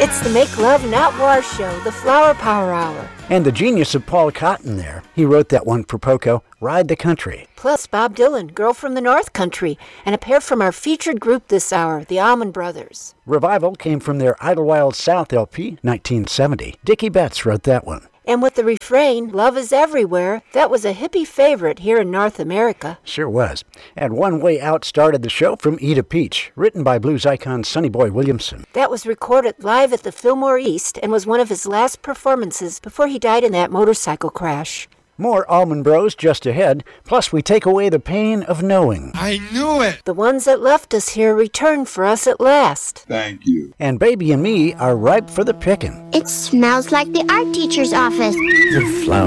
It's the Make Love Not War show, the Flower Power Hour. And the genius of Paul Cotton there. He wrote that one for Poco, Ride the Country. Plus Bob Dylan, Girl from the North Country, and a pair from our featured group this hour, the Allman Brothers. Revival came from their Idlewild South LP, 1970. Dickie Betts wrote that one. And with the refrain, Love is Everywhere, that was a hippie favorite here in North America. Sure was. And One Way Out started the show from Eda Peach, written by blues icon Sonny Boy Williamson. That was recorded live at the Fillmore East and was one of his last performances before he died in that motorcycle crash. More Allman Bros just ahead, plus we take away the pain of knowing. I knew it! The ones that left us here return for us at last. Thank you. And Baby and Me are ripe for the picking. It smells like the art teacher's office. The flower